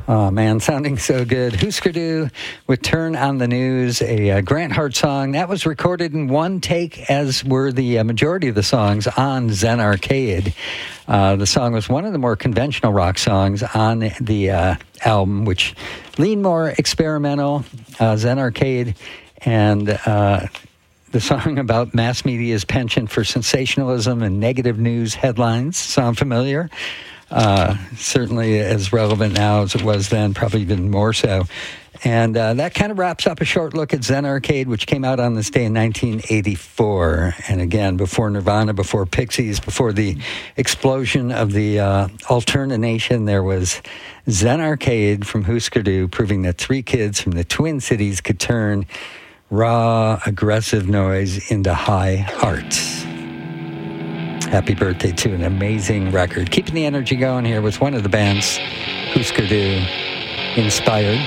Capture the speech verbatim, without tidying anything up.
Oh, man, sounding so good. Husker Du with Turn on the News, a uh, Grant Hart song. That was recorded in one take, as were the uh, majority of the songs on Zen Arcade. Uh, the song was one of the more conventional rock songs on the uh, album, which leaned more experimental, uh, Zen Arcade, and uh, the song about mass media's penchant for sensationalism and negative news headlines. Sound familiar? Uh, certainly as relevant now as it was then, probably even more so. And uh, that kind of wraps up a short look at Zen Arcade, which came out on this day in nineteen eighty-four. And again, before Nirvana, before Pixies, before the explosion of the uh, Alternation, there was Zen Arcade from Husker Du, proving that three kids from the Twin Cities could turn raw, aggressive noise into high art. Happy birthday to an amazing record. Keeping the energy going here with one of the bands Husker Du inspired.